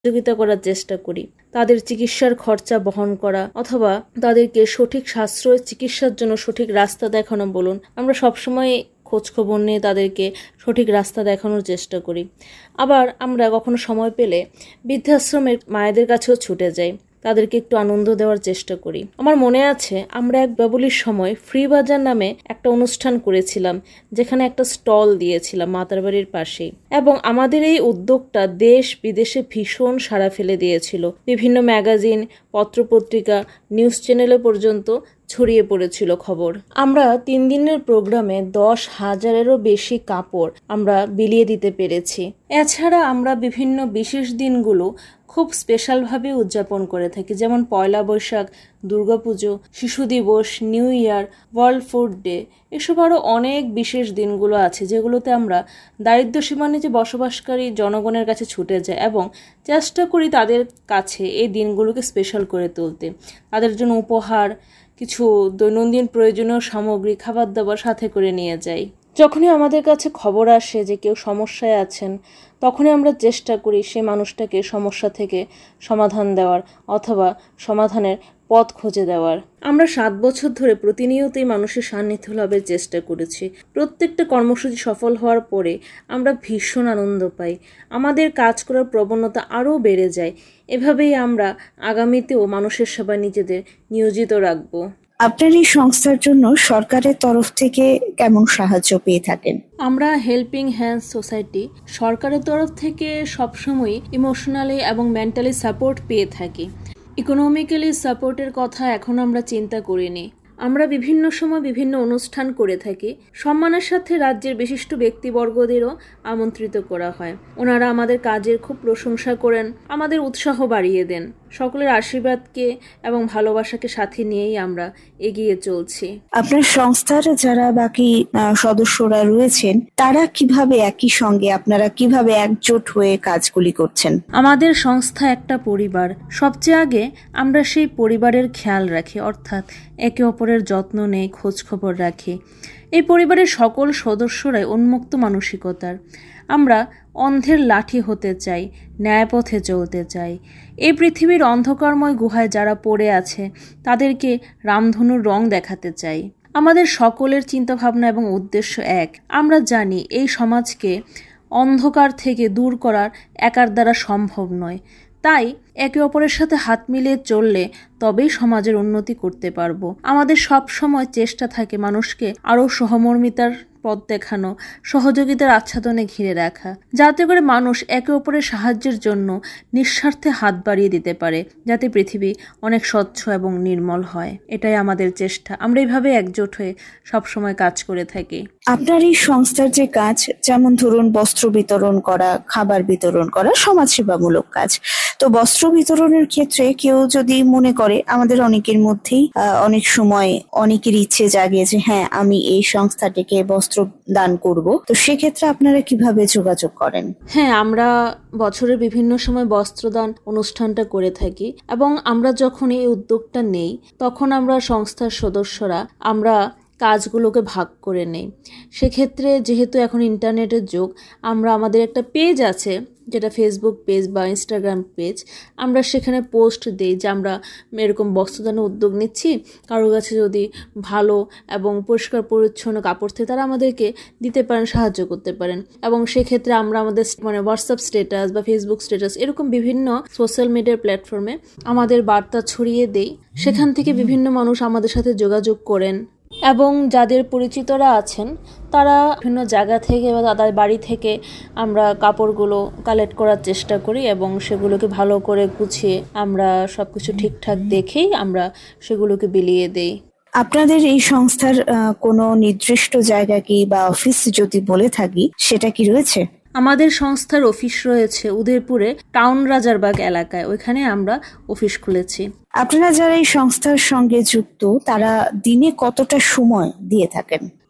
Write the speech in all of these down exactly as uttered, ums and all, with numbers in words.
সহযোগিতা করার চেষ্টা করি। তাদের চিকিৎসার খরচা বহন করা অথবা তাদেরকে সঠিক সাশ্রয় চিকিৎসার জন্য সঠিক রাস্তা দেখানো বলুন, আমরা সবসময় খোঁজখবর নিয়ে তাদেরকে সঠিক রাস্তা দেখানোর চেষ্টা করি। আবার আমরা কখনো সময় পেলে বৃদ্ধাশ্রমের মায়েদের কাছেও ছুটে যাই, তাদেরকে একটু আনন্দ দেওয়ার চেষ্টা করি। আমার মনে আছে আমরা এক বাবুলির সময় ফ্রি বাজার নামে একটা অনুষ্ঠান করেছিলাম, যেখানে একটা স্টল দিয়েছিলাম মাতারবাড়ির পাশেই, এবং আমাদের এই উদ্যোগটা দেশ বিদেশে ভীষণ সাড়া ফেলে দিয়েছিল। বিভিন্ন ম্যাগাজিন, পত্রপত্রিকা, নিউজ চ্যানেলে পর্যন্ত ছড়িয়ে পড়েছিল খবর। আমরা তিন দিনের প্রোগ্রামে দশ হাজারেরও বেশি কাপড় আমরা বিলিয়ে দিতে পেরেছি। এছাড়া আমরা বিভিন্ন বিশেষ দিনগুলো খুব স্পেশালভাবে উদযাপন করে থাকি, যেমন পয়লা বৈশাখ, দুর্গাপুজো, শিশু দিবস, new year, world food day, এসব আরও অনেক বিশেষ দিনগুলো আছে যেগুলোতে আমরা দারিদ্র্য সীমার নিচে বসবাসকারী জনগণের কাছে ছুটে যাই এবং চেষ্টা করি তাদের কাছে এই দিনগুলোকে স্পেশাল করে তুলতে। তাদের জন্য উপহার, কিছু দৈনন্দিন প্রয়োজনীয় সামগ্রী, খাবার দাবার সাথে করে নিয়ে যাই। যখনই আমাদের কাছে খবর আসে যে কেউ সমস্যায় আছেন, তখনই আমরা চেষ্টা করি সেই মানুষটাকে সমস্যা থেকে সমাধান দেওয়ার অথবা সমাধানের পথ খুঁজে দেওয়ার। আমরা সাত বছর ধরে প্রতিনিয়তই মানুষের সান্নিধ্য লাভের চেষ্টা করেছি। প্রত্যেকটা কর্মসূচি সফল হওয়ার পরে আমরা ভীষণ আনন্দ পাই, আমাদের কাজ করার প্রবণতা আরও বেড়ে যায়। এভাবেই আমরা আগামীতেও মানুষের সেবায় নিজেদের নিয়োজিত রাখব। আপনার এই সংস্থার জন্য সরকারের তরফ থেকে কেমন সাহায্য পেয়ে থাকেন? আমরা হেল্পিং হ্যান্ডস সোসাইটি সরকারের তরফ থেকে সবসময় ইমোশনালি এবং মেন্টালি সাপোর্ট পেয়ে থাকি। ইকোনমিক্যালি সাপোর্টের কথা এখন আমরা চিন্তা করিনি। আমরা বিভিন্ন সময় বিভিন্ন অনুষ্ঠান করে থাকি। সম্মানের সাথে রাজ্যের বিশিষ্ট ব্যক্তিবর্গদেরও আমন্ত্রিত করা হয়। ওনারা আমাদের কাজের খুব প্রশংসা করেন, আমাদের উৎসাহ বাড়িয়ে দেন। সকলের আশীর্বাদকে এবং ভালোবাসাকে সাথে নিয়েই আমরা এগিয়ে চলছি। আপনার সংস্থার যারা বাকি সদস্যরা রয়েছেন, তারা কিভাবে একই সঙ্গে, আপনারা কিভাবে একজোট হয়ে কাজগুলি করছেন? আমাদের সংস্থা একটা পরিবার। সবচেয়ে আগে আমরা সেই পরিবারের খেয়াল রাখি, অর্থাৎ একে অপরের যত্ন নেই, খোঁজ খবর রাখি। এই পরিবারের সকল সদস্যরাই উন্মুক্ত মানসিকতার। আমরা অন্ধের লাঠি হতে চাই, ন্যায়পথে চলতে চাই। এই পৃথিবীর অন্ধকারময় গুহায় যারা পড়ে আছে তাদেরকে রামধনুর রং দেখাতে চাই। আমাদের সকলের চিন্তাভাবনা এবং উদ্দেশ্য এক। আমরা জানি এই সমাজকে অন্ধকার থেকে দূর করার একার দ্বারা সম্ভব নয়। তাই একে অপরের সাথে হাত মিলিয়ে চললে তবেই সমাজের উন্নতি করতে পারবো। আমাদের সব সময় চেষ্টা থাকে মানুষকে আরও সহমর্মিতার পথ দেখানো, সহযোগিতার আচ্ছাদনে ঘিরে রাখা, যাতে করে মানুষ একে অপরের সাহায্যের জন্য নিঃস্বার্থে হাত বাড়িয়ে দিতে পারে, যাতে পৃথিবী অনেক স্বচ্ছ এবং নির্মল হয়। এটাই আমাদের চেষ্টা। আমরা এইভাবে একজোট হয়ে সবসময় কাজ করে থাকি। আপনার এই সংস্থার যে কাজ, যেমন ধরুন বস্ত্র বিতরণ করা, খাবার বিতরণ করা, সমাজসেবামূলক কাজ, তো বস্ত্র বিতরণের ক্ষেত্রে কেউ যদি মনে করে, আমাদের অনেকের মধ্যেই অনেক সময় অনেকের ইচ্ছে জাগে যে হ্যাঁ আমি এই সংস্থাটিকে বস্ত্র দান করব, তো সেক্ষেত্রে আপনারা কিভাবে যোগাযোগ করেন? হ্যাঁ, আমরা বছরের বিভিন্ন সময় বস্ত্রদান অনুষ্ঠানটা করে থাকি এবং আমরা যখন এই উদ্যোগটা নেই তখন আমরা সংস্থার সদস্যরা আমরা কাজগুলোকে ভাগ করে নেই। সেক্ষেত্রে যেহেতু এখন ইন্টারনেটের যুগ, আমরা আমাদের একটা পেজ আছে, যেটা ফেসবুক পেজ বা ইনস্টাগ্রাম পেজ, আমরা সেখানে পোস্ট দিই যে আমরা এরকম বস্ত্রদানের উদ্যোগ নিচ্ছি, কারোর কাছে যদি ভালো এবং পরিষ্কার পরিচ্ছন্ন কাপড় থাকে তারা আমাদেরকে দিতে পারেন, সাহায্য করতে পারেন। এবং সেক্ষেত্রে আমরা আমাদের মানে হোয়াটসঅ্যাপ স্ট্যাটাস বা ফেসবুক স্ট্যাটাস, এরকম বিভিন্ন সোশ্যাল মিডিয়ার প্ল্যাটফর্মে আমাদের বার্তা ছড়িয়ে দেই। সেখান থেকে বিভিন্ন মানুষ আমাদের সাথে যোগাযোগ করেন এবং যাদের পরিচিতরা আছেন তারা বিভিন্ন জায়গা থেকে বা তাদের বাড়ি থেকে আমরা কাপড়গুলো কালেক্ট করার চেষ্টা করি এবং সেগুলোকে ভালো করে গুছিয়ে আমরা সবকিছু ঠিকঠাক দেখেই আমরা সেগুলোকে বিলিয়ে দেই। আপনাদের এই সংস্থার কোনো নির্দিষ্ট জায়গা কি বা অফিস যদি বলে থাকি, সেটা কি রয়েছে? আমাদের সংস্থার অফিস রয়েছে উদয়পুরে টাউন রাজারবাগ এলাকায়, ওইখানে আমরা অফিস খুলেছি। আপনারা যারা এই সংস্থার সঙ্গে যুক্ত, তারা দিনে কতটা সময় দিয়ে থাকেন?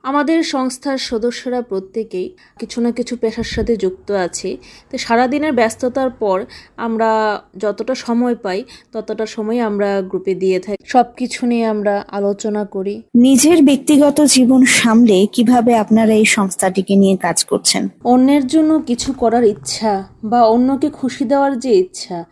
আমাদের সংস্থার সদস্যরা প্রত্যেকেই কিছু না কিছু পেশার সাথে যুক্ত আছি। তো সারাদিনের ব্যস্ততার পর আমরা যতটা সময় পাই ততটা সময় আমরা গ্রুপে দিয়ে থাকি, সব কিছু নিয়ে আমরা আলোচনা করি। নিজের ব্যক্তিগত জীবন সামলে কিভাবে আপনারা এই সংস্থাটিকে নিয়ে কাজ করছেন? অন্যের জন্য কিছু করার ইচ্ছা বা অন্যকে খুশি দেওয়ার যে ইচ্ছা,